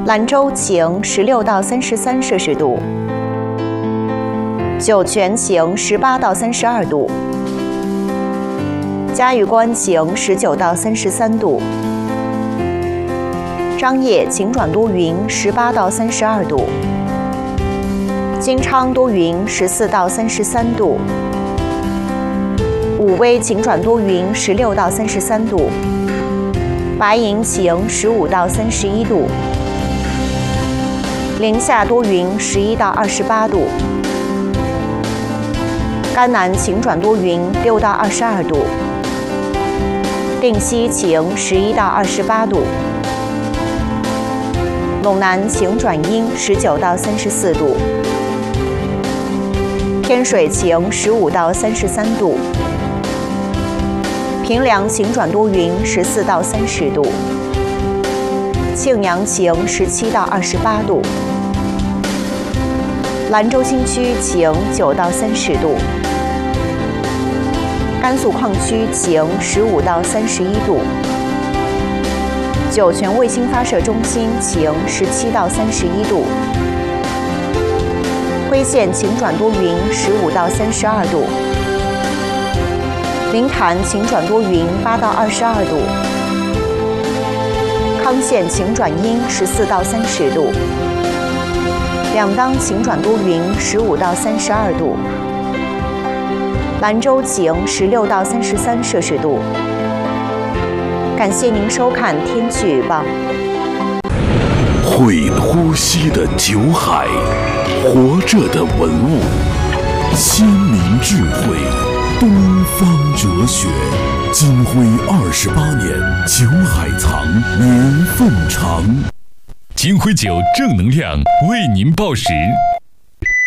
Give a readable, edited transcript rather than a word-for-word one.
兰州晴16到33摄氏度，酒泉晴18到32度，嘉峪关晴19到33度，张掖晴转多云18到32度，金昌多云14到33度，武威晴转多云16到33度，白银晴15到31度，临夏多云11到28度，甘南晴转多云6到22度，定西晴11到28度，陇南晴转阴19到34度，天水晴15到33度，平凉晴转多云14到30度，庆阳晴17到28度，兰州新区晴9到30度，甘肃矿区晴15到31度，酒泉卫星发射中心晴17到31度，徽县晴转多云15到32度，临潭晴转多云8到22度，康县晴转阴14到30度，两当晴转多云15到32度，兰州晴16到33摄氏度。感谢您收看天气预报。 会呼吸的酒海，活着的文物，先民智慧，东方哲学。金辉28年，酒海藏，年份长。 金辉酒正能量为您报时。